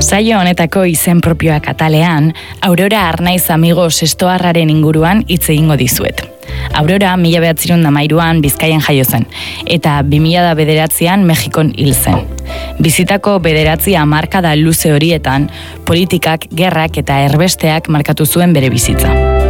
Saio honetako izen propioak atalean, Aurora Arnaiz amigo sestoarraren inguruan hitz egingo dizuet. Aurora 1913an Bizkaian jaio zen, eta 2009an Mexikon hil zen. Bizitako 9 hamarkada luze horietan, politikak, gerrak eta erbesteak markatu zuen bere bizitza.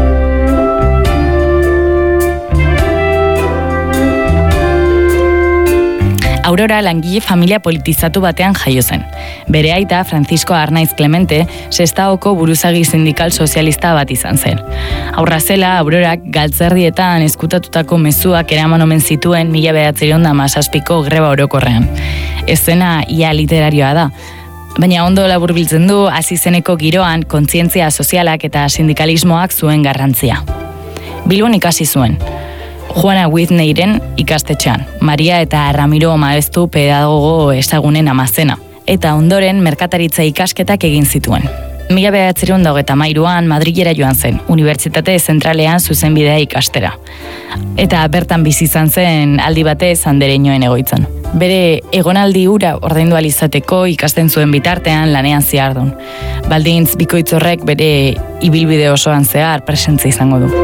Aurora langile familia politizatu batean jaio zen. Bere aita, Francisco Arnaiz Clemente, Sestaoko buruzagi sindikal sozialista bat izan zen. Aurra zela, Aurorak galtzerdietan ezkutatutako mezuak eraman omen zituen 1917ko greba orokorrean. Eszena ia literarioa da. Baina ondo laburbiltzen du, hasi zeneko giroan kontzientzia sozialak eta sindikalismoak zuen garrantzia. Bilbon ikasi zuen. Juana Whitneyren ikastetxean, Maria eta Ramiro Maeztu pedagogo ezagunen amazena, eta ondoren merkataritza ikasketak egin zituen. 1923an Madrilera joan zen, Unibertsitate Zentralean zuzenbidea ikastera. Eta bertan bizi izan zen aldi batez andereñoen egoitzan. Bere egonaldi hura ordaindu ahal izateko ikasten zuen bitartean lanean zihardun. Baldintz bikoitzorrek bere ibilbide osoan zehar presentzia izango du.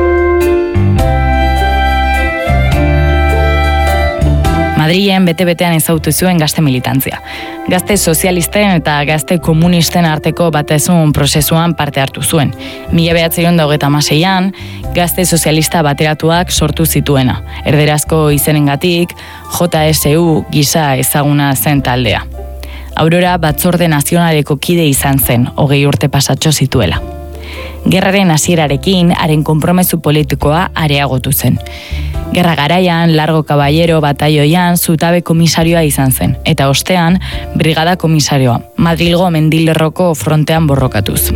Madrilen bete-betean ezagutu zuen gazte militantzia. Gazte sozialisten eta gazte komunisten arteko batasun prozesuan parte hartu zuen. 1926an gazte sozialista bateratuak sortu zituena. Erderazko izenengatik JSU gisa ezaguna zen taldea. Aurora batzorde nazionaleko kide izan zen, 20 urte pasatxo zituela. Gerraren hasierarekin haren konpromezu politikoa areagotu zen. Gerra garaian, Largo Caballero bataioian zutabe komisarioa izan zen, eta ostean, brigada komisarioa, Madrilgo Mendilerroko frontean borrokatuz.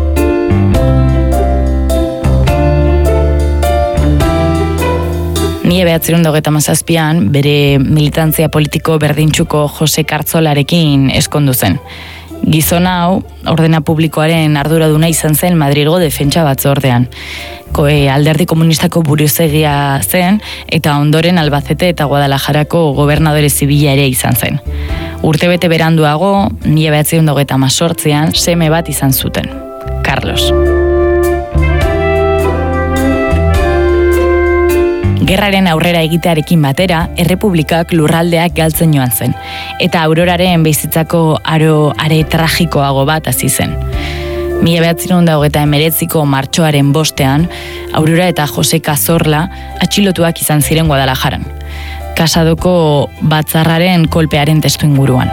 Mila 1927an bere militantzia politiko berdintsuko Jose Kartzolarekin eskondu zen. Gizon hau, ordena publikoaren arduraduna izan zen Madrilgo defentsa batzordean. Alderdi komunistako buruzegia zen, eta ondoren Albacete eta Guadalajarako gobernadore zibila ere izan zen. Urtebete beranduago, 1928an seme bat izan zuten, Carlos. Gerraren aurrera egitearekin batera, errepublikak lurraldeak galtzen joan zen, eta Auroraren bizitzako are tragikoago bat hasi zen. 1929ko martxoaren 5ean, Aurora eta Jose Cazorla atxilotuak izan ziren Guadalajaran, Kasadoko batzarraren kolpearen testu inguruan.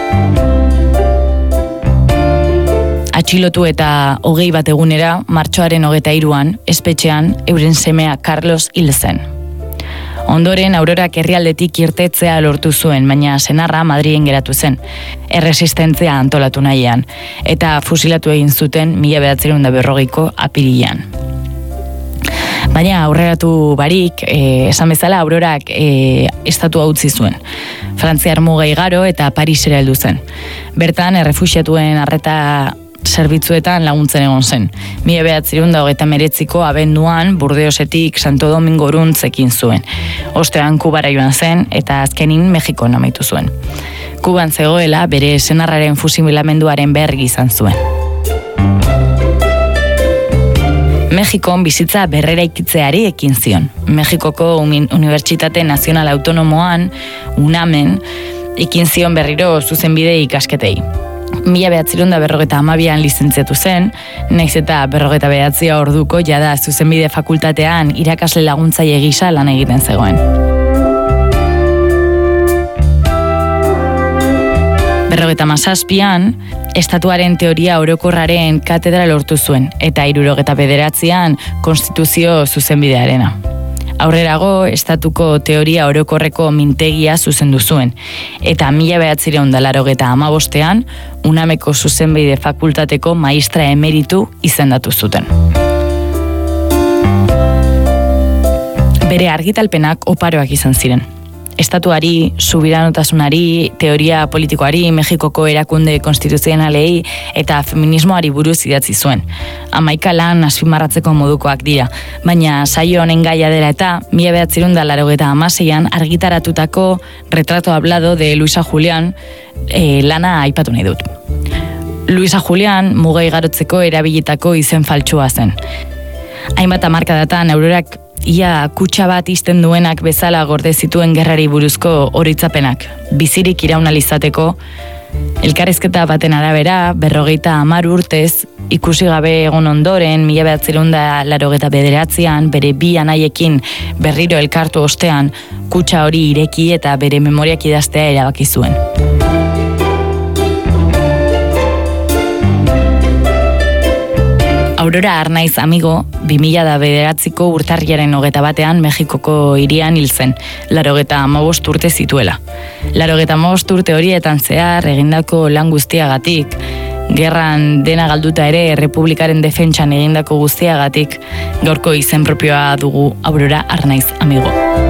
Atxilotu eta 20 bat egunera, martxoaren 23an, espetxean, euren semea Carlos hil zen. Ondoren, Aurorak herrialdetik irtetzea lortu zuen, baina senarra Madrilen geratu zen, erresistentzia antolatu nahian, eta fusilatu egin zuten 1940ko apirilean. Baina aurreratu barik, esan bezala Aurorak estatua utzi zuen. Frantziar muga igaro eta Parisera heldu zen. Bertan, errefuxiatuen arreta zerbitzuetan laguntzen egon zen. 1929ko abenduan Burdeosetik Santo Domingoruntz ekin zuen. Ostean Kubara joan zen eta azkenin Mexikon amaitu zuen. Kuban zegoela bere senarraren fusilamenduaren berri izan zuen. Mexikon bizitza berreraikitzeari ekin zion. Mexikoko Unibertsitate Nazional Autonomoan, UNAMen, ekin zion berriro zuzenbide ikasketei. 1952an lizentziatu zen, nahiz eta 59 orduko jada zuzenbide fakultatean irakasle laguntzaile gisa lan egiten zegoen. 1957an, estatuaren teoria orokorraren katedra lortu zuen, eta 1969an konstituzio zuzenbidearena. Aurrerago, estatuko teoria orokorreko mintegia zuzendu zuen, eta 1985an, UNAMeko zuzenbide fakultateko maistra emeritu izendatu zuten. Bere argitalpenak oparoak izan ziren. Estatuari, subiranotasunari, teoria politikoari, Mexikoko erakunde konstituzionalei eta feminismoari buruz idatzi zuen. 11 lan azpimarratzeko modukoak dira, baina saio honen gaia dela eta 1986an argitaratutako Retrato hablado de Luisa Julián lana aipatu nahi dut. Luisa Julian muga igarotzeko erabilitako izen faltsua zen. Hainbat hamarkadatan Aurorak ia kutxa bat isten duenak bezala gorde zituen gerrari buruzko horitzapenak. Bizirik iraun izateko, elkarrizketa baten arabera, 50 urtez, ikusi gabe egon ondoren, 1989an, bere bi anaiekin berriro elkartu ostean, kutxa hori ireki eta bere memoriak idaztea erabaki zuen. Aurora Arnaiz amigo, 2009ko urtarriaren 21 Mexikoko hirian hil zen, 85 urte zituela. 85 urte horietan zehar egindako lan guztiagatik, gerran dena galduta ere Errepublikaren defentsan egindako guztiagatik, gaurko izen propioa dugu Aurora Arnaiz amigo.